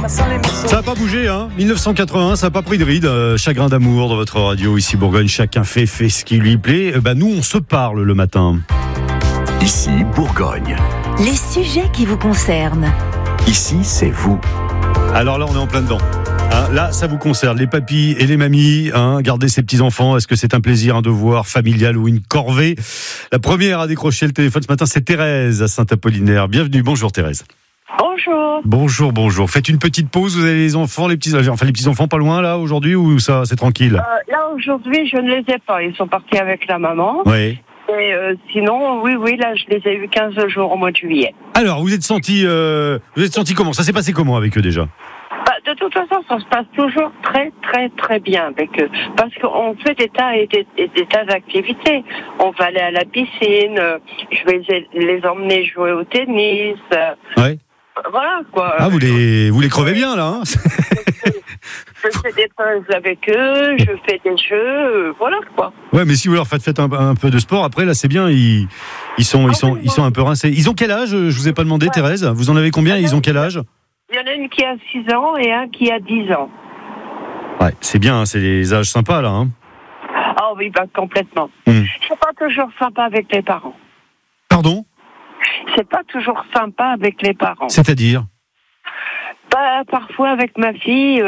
Ça n'a pas bougé, hein. 1981, ça n'a pas pris de ride. Chagrin d'amour dans votre radio, ici Bourgogne. Chacun fait ce qui lui plaît. Nous, on se parle le matin. Ici Bourgogne. Les sujets qui vous concernent. Ici, c'est vous. Alors là, on est en plein dedans. Là, ça vous concerne, les papis et les mamies. Garder ses petits-enfants, est-ce que c'est un plaisir, un devoir familial ou une corvée? La première à décrocher le téléphone ce matin, c'est Thérèse à Saint-Apollinaire. Bienvenue, bonjour Thérèse. Bonjour. Bonjour. Faites une petite pause, vous avez les enfants, les petits-enfants pas loin là aujourd'hui ou ça, c'est tranquille? Là, aujourd'hui, je ne les ai pas. Ils sont partis avec la maman. Oui. Et sinon, oui, là, je les ai eus 15 jours au mois de juillet. Alors, vous êtes senti comment? Ça s'est passé comment avec eux déjà? De toute façon, ça se passe toujours très, très, très bien avec eux. Parce qu'on fait des tas d'activités. On va aller à la piscine, je vais les emmener jouer au tennis. Ouais. Voilà, quoi. Vous les crevez bien, là, hein? Je fais des pauses avec eux, je fais des jeux, voilà, quoi. Ouais, mais si vous leur faites un peu de sport, après, là, c'est bien, ils sont un peu rincés. Ils ont quel âge? Je vous ai pas demandé, Thérèse. Vous en avez combien? Ils ont quel âge? Il y en a une qui a 6 ans et un qui a 10 ans. Ouais, c'est bien, c'est des âges sympas, là, hein. Ah oui, complètement. C'est pas toujours sympa avec les parents. Pardon? C'est pas toujours sympa avec les parents. C'est-à-dire? Parfois, avec ma fille,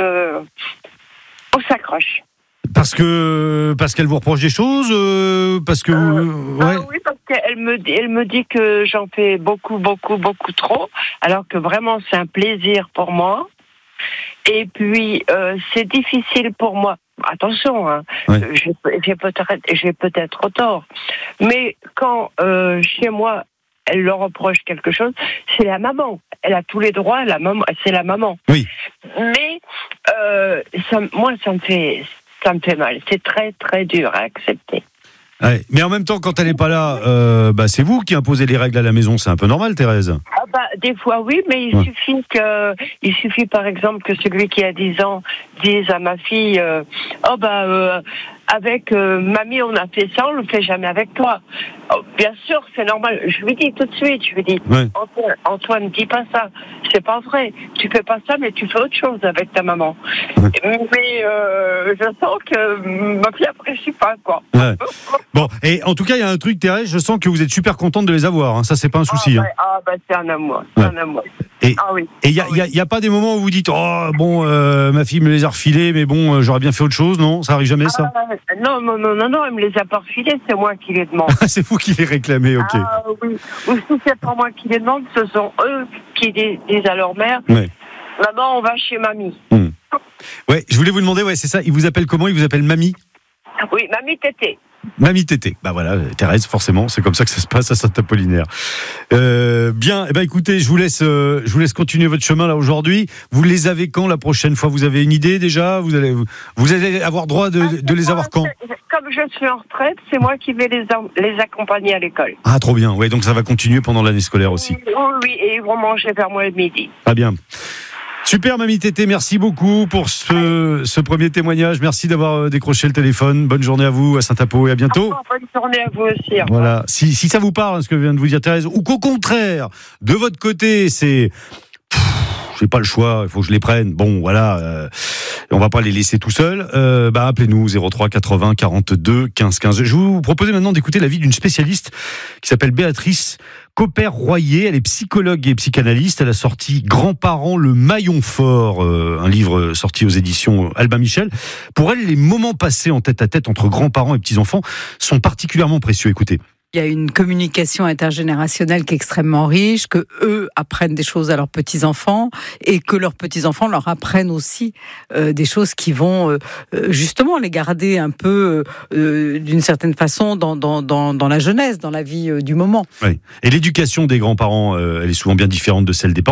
on s'accroche. Parce qu'elle vous reproche des choses, parce que ouais. Oui, parce qu'elle me dit que j'en fais beaucoup trop, alors que vraiment c'est un plaisir pour moi. Et puis c'est difficile pour moi. Attention, ouais. J'ai peut-être tort, mais quand chez moi elle leur reproche quelque chose, c'est la maman. Elle a tous les droits, c'est la maman. Oui. Mais ça me fait mal. C'est très, très dur à accepter. Ouais. Mais en même temps, quand elle n'est pas là, c'est vous qui imposez les règles à la maison. C'est un peu normal, Thérèse. Des fois, oui, mais il suffit par exemple que celui qui a 10 ans dise à ma fille avec mamie, on a fait ça, on le fait jamais avec toi. Bien sûr, c'est normal. Je lui dis tout de suite, ouais. Antoine, dis pas ça. C'est pas vrai. Tu fais pas ça, mais tu fais autre chose avec ta maman. Ouais. Mais je sens que ma fille apprécie pas, quoi. Ouais. Bon, et en tout cas, il y a un truc, Thérèse, je sens que vous êtes super contente de les avoir. Ça, c'est pas un souci. C'est un amour. Ouais. Un amour. Et oui. il y a pas des moments où vous dites ma fille me les a refilés, mais bon, j'aurais bien fait autre chose, non? Ça arrive jamais, ça? Non, elle me les a pas refilés, c'est moi qui les demande. C'est vous qui les réclamez, ok. Oui. Ou si c'est pas moi qui les demande, ce sont eux qui disent à leur mère, ouais. Maman, on va chez mamie. Ouais, je voulais vous demander, c'est ça, il vous appelle comment? Il vous appelle mamie? Oui, mamie Tété. Mamie Tété. Voilà, Thérèse, forcément, c'est comme ça que ça se passe à Saint-Apollinaire. Bien, écoutez, je vous laisse continuer votre chemin là aujourd'hui. Vous les avez quand la prochaine fois? Vous avez une idée déjà? Vous allez avoir droit de les avoir quand? Comme je suis en retraite, c'est moi qui vais les accompagner à l'école. Ah, trop bien. Ouais, donc ça va continuer pendant l'année scolaire aussi. Oui, et ils vont manger vers moi le midi. Ah bien. Super, mamie Tété, merci beaucoup pour ce premier témoignage. Merci d'avoir décroché le téléphone. Bonne journée à vous, à Saint-Apo, et à bientôt. Bonne journée à vous aussi. Voilà. Si ça vous parle, ce que vient de vous dire Thérèse, ou qu'au contraire, de votre côté, c'est j'ai pas le choix, il faut que je les prenne. Bon, voilà, on va pas les laisser tout seuls. Appelez-nous 03 80 42 15 15. Je vais vous proposer maintenant d'écouter l'avis d'une spécialiste qui s'appelle Béatrice Copper-Royer. Elle est psychologue et psychanalyste. Elle a sorti Grands-parents, le maillon fort, un livre sorti aux éditions Albin Michel. Pour elle, les moments passés en tête-à-tête entre grands-parents et petits-enfants sont particulièrement précieux. Écoutez. Il y a une communication intergénérationnelle qui est extrêmement riche, que eux apprennent des choses à leurs petits-enfants et que leurs petits-enfants leur apprennent aussi des choses qui vont justement les garder un peu d'une certaine façon dans la jeunesse, dans la vie du moment. Oui. Et l'éducation des grands-parents, elle est souvent bien différente de celle des parents.